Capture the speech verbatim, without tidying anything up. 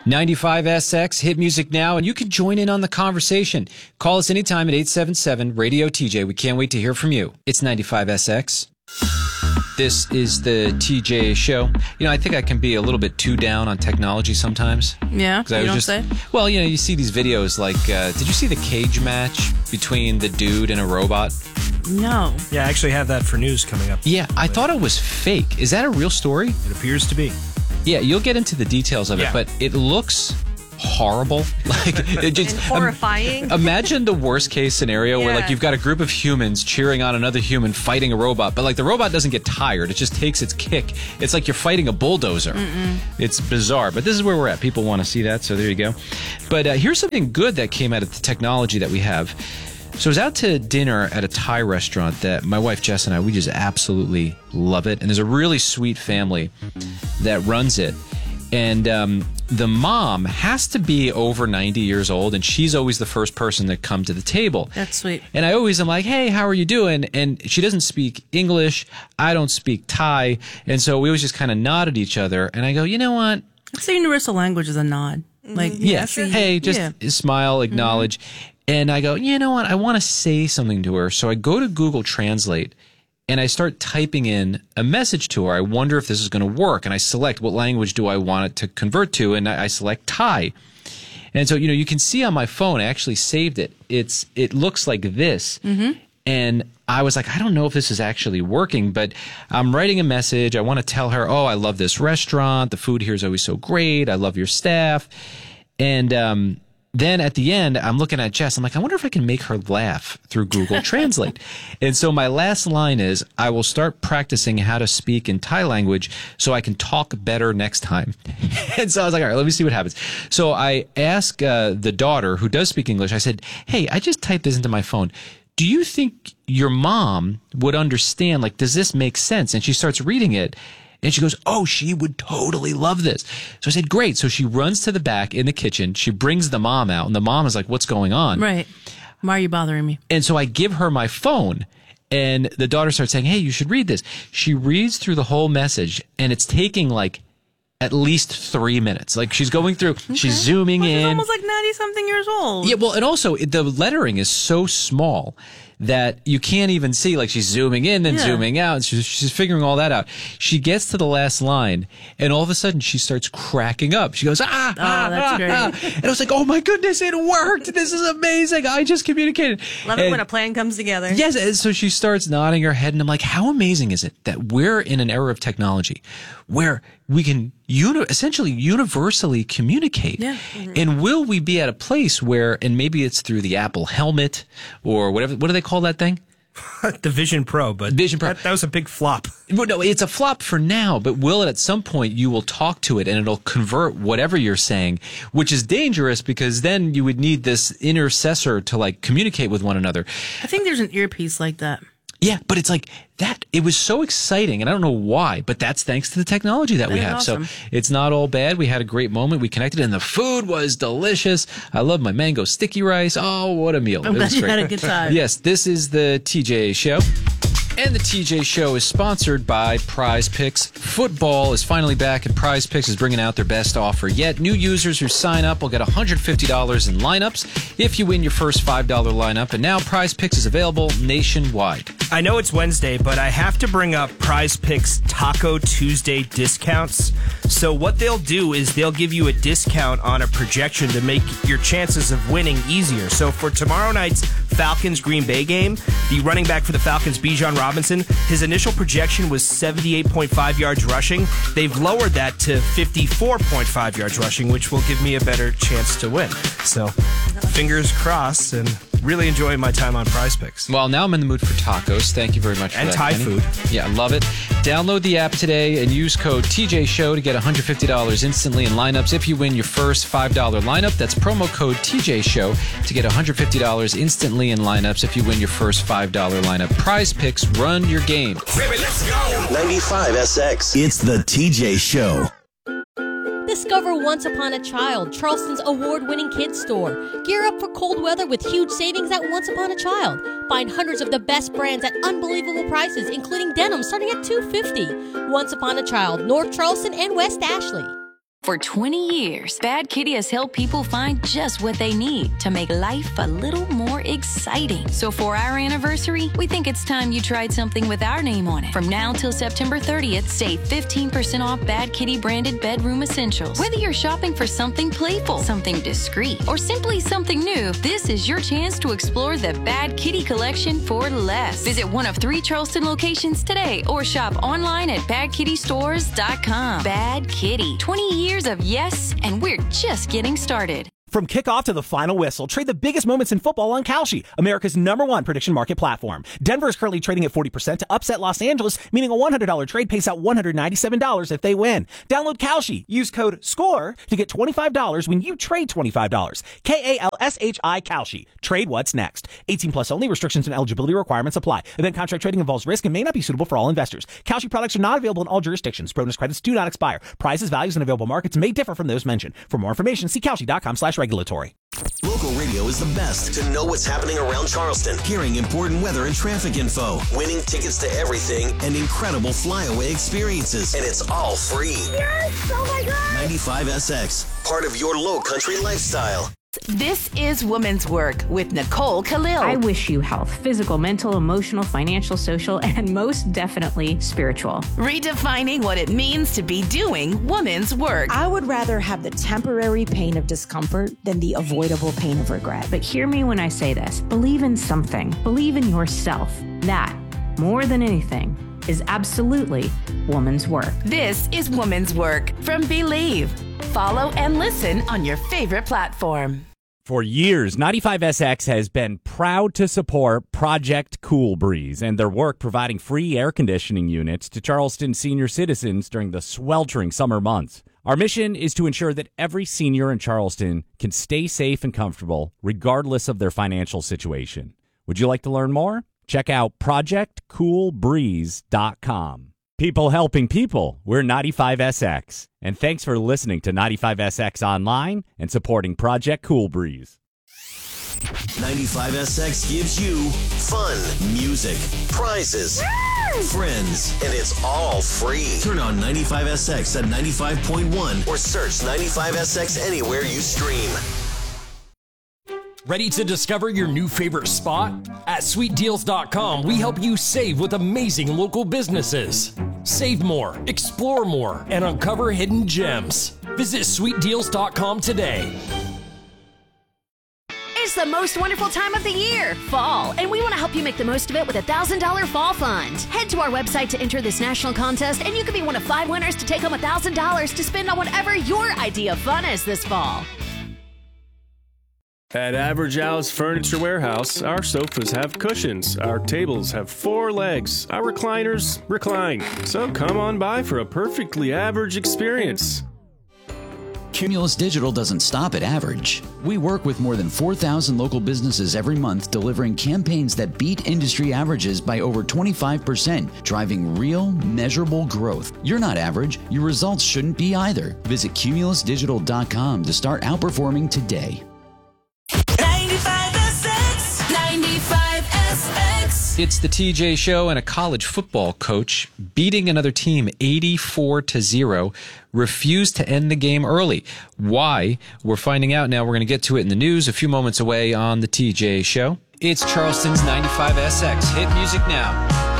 ninety-five S X, hit music now, and you can join in on the conversation. Call us anytime at eight seven seven, radio T J. We can't wait to hear from you. It's ninety-five S X. This is the T J Show. You know, I think I can be a little bit too down on technology sometimes. Yeah, I you was don't just, say? Well, you know, you see these videos like, uh, did you see the cage match between the dude and a robot? No. Yeah, I actually have that for news coming up. Yeah, I thought it was fake. Is that a real story? It appears to be. Yeah, you'll get into the details of Yeah. it, but it looks horrible. Like it just And horrifying. Um, imagine the worst case scenario where Yeah. like you've got a group of humans cheering on another human fighting a robot, but like the robot doesn't get tired. It just takes its kick. It's like you're fighting a bulldozer. Mm-mm. It's bizarre, but this is where we're at. People want to see that, so there you go. But uh, here's something good that came out of the technology that we have. So I was out to dinner at a Thai restaurant that my wife Jess and I, we just absolutely love it. And there's a really sweet family that runs it. And um, the mom has to be over ninety years old, and she's always the first person to come to the table. That's sweet. And I always am like, hey, how are you doing? And she doesn't speak English. I don't speak Thai. And so we always just kind of nod at each other. And I go, you know what? It's the universal language is a nod. Like, Yeah. see- Hey, just yeah. smile, acknowledge. And I go, you know what? I want to say something to her. So I go to Google Translate and I start typing in a message to her. I wonder if this is going to work. And I select what language do I want it to convert to. And I, I select Thai. And so, you know, you can see on my phone, I actually saved it. It's, it looks like this. Mm-hmm. And I was like, I don't know if this is actually working, but I'm writing a message. I want to tell her, oh, I love this restaurant. The food here is always so great. I love your staff. And, um, then at the end, I'm looking at Jess. I'm like, I wonder if I can make her laugh through Google Translate. And so my last line is, I will start practicing how to speak in Thai language so I can talk better next time. And so I was like, all right, let me see what happens. So I asked uh, the daughter who does speak English, I said, hey, I just typed this into my phone. Do you think your mom would understand? Like, does this make sense? And she starts reading it. And she goes, oh, she would totally love this. So I said, great. So she runs to the back in the kitchen. She brings the mom out. And the mom is like, what's going on? Right. Why are you bothering me? And so I give her my phone. And the daughter starts saying, hey, you should read this. She reads through the whole message. And it's taking like at least three minutes. Like she's going through, okay. she's zooming well, she's in. almost like ninety-something years old. Yeah, well, and also the lettering is so small that you can't even see, like she's zooming in and yeah. zooming out. And she's, she's figuring all that out. She gets to the last line, and all of a sudden she starts cracking up. She goes, ah, oh, ah, that's ah, great. ah. And I was like, oh my goodness, it worked. This is amazing. I just communicated. Love and it when a plan comes together. Yes, and so she starts nodding her head, and I'm like, how amazing is it that we're in an era of technology where we can uni- essentially universally communicate? Yeah. Mm-hmm. And will we be at a place where, and maybe it's through the Apple helmet or whatever, what do they call that thing? The Vision Pro, but Vision Pro. That, that was a big flop. Well, no, it's a flop for now, but will it at some point you will talk to it and it'll convert whatever you're saying, which is dangerous because then you would need this intercessor to like communicate with one another. I think there's an earpiece like that. Yeah, but it's like that. It was so exciting, and I don't know why, but that's thanks to the technology that we That's have. awesome. So it's not all bad. We had a great moment. We connected, and the food was delicious. I love my mango sticky rice. Oh, what a meal. I'm It glad was you great. had a good time. Yes, this is the T J Show. And the T J Show is sponsored by Prize Picks. Football is finally back, and Prize Picks is bringing out their best offer yet. New users who sign up will get one hundred fifty dollars in lineups if you win your first five dollars lineup. And now Prize Picks is available nationwide. I know it's Wednesday, but I have to bring up Prize Picks Taco Tuesday discounts. So what they'll do is they'll give you a discount on a projection to make your chances of winning easier. So for tomorrow night's Falcons-Green Bay game, the running back for the Falcons, Bijan Robinson, his initial projection was seventy-eight point five yards rushing. They've lowered that to fifty-four point five yards rushing, which will give me a better chance to win. So fingers crossed, and really enjoying my time on Prize Picks. Well, now I'm in the mood for tacos. Thank you very much for And that, Thai Kenny. food. Yeah, I love it. Download the app today and use code T J Show to get one hundred fifty dollars instantly in lineups if you win your first five dollars lineup. That's promo code T J Show to get one hundred fifty dollars instantly in lineups if you win your first five dollars lineup. Prize Picks, run your game. Baby, let's go. ninety-five S X. It's the T J Show. Discover Once Upon a Child, Charleston's award-winning kids store. Gear up for cold weather with huge savings at Once Upon a Child. Find hundreds of the best brands at unbelievable prices, including denim starting at two dollars and fifty cents. Once Upon a Child, North Charleston and West Ashley. For twenty years, Bad Kitty has helped people find just what they need to make life a little more exciting. So for our anniversary, we think it's time you tried something with our name on it. From now till September thirtieth, save fifteen percent off Bad Kitty branded bedroom essentials. Whether you're shopping for something playful, something discreet, or simply something new, this is your chance to explore the Bad Kitty collection for less. Visit one of three Charleston locations today or shop online at bad kitty stores dot com. Bad Kitty, twenty years of yes, and we're just getting started. From kickoff to the final whistle, trade the biggest moments in football on Kalshi, America's number one prediction market platform. Denver is currently trading at forty percent to upset Los Angeles, meaning a one hundred dollars trade pays out one hundred ninety-seven dollars if they win. Download Kalshi. Use code SCORE to get twenty-five dollars when you trade twenty-five dollars. K A L S H I Kalshi. Trade what's next. eighteen plus only. Restrictions and eligibility requirements apply. Event contract trading involves risk and may not be suitable for all investors. Kalshi products are not available in all jurisdictions. Bonus credits do not expire. Prices, values, and available markets may differ from those mentioned. For more information, see Kalshi dot com slash regulatory. Local radio is the best to know what's happening around Charleston. Hearing important weather and traffic info, winning tickets to everything, and incredible flyaway experiences. And it's all free. Yes! Oh my God! ninety-five S X, part of your low country lifestyle. This is Woman's Work with Nicole Khalil. I wish you health, physical, mental, emotional, financial, social, and most definitely spiritual. Redefining what it means to be doing woman's work. I would rather have the temporary pain of discomfort than the avoidable pain of regret. But hear me when I say this. Believe in something. Believe in yourself. That, more than anything, is absolutely woman's work. This is Woman's Work from Believe. Follow and listen on your favorite platform. For years, ninety-five S X has been proud to support Project Cool Breeze and their work providing free air conditioning units to Charleston senior citizens during the sweltering summer months. Our mission is to ensure that every senior in Charleston can stay safe and comfortable regardless of their financial situation. Would you like to learn more? Check out project cool breeze dot com. People helping people. We're ninety-five S X. And thanks for listening to ninety-five S X Online and supporting Project Cool Breeze. ninety-five S X gives you fun, music, prizes, friends, and it's all free. Turn on ninety-five S X at ninety-five point one or search ninety-five S X anywhere you stream. Ready to discover your new favorite spot? At sweet deals dot com, we help you save with amazing local businesses. Save more, explore more, and uncover hidden gems. Visit sweet deals dot com today. It's the most wonderful time of the year, fall, and we want to help you make the most of it with a one thousand dollars Fall Fund. Head to our website to enter this national contest, and you could be one of five winners to take home one thousand dollars to spend on whatever your idea of fun is this fall. At Average Al's Furniture Warehouse, our sofas have cushions, our tables have four legs, our recliners recline. So come on by for a perfectly average experience. Cumulus Digital doesn't stop at average. We work with more than four thousand local businesses every month, delivering campaigns that beat industry averages by over twenty-five percent, driving real, measurable growth. You're not average. Your results shouldn't be either. Visit cumulus digital dot com to start outperforming today. ninety-five S X. ninety-five S X. It's the T J Show, and a college football coach beating another team eighty-four to zero refused to end the game early. Why? We're finding out now. We're going to get to it in the news a few moments away on the T J Show. It's Charleston's ninety-five S X. Hit music now.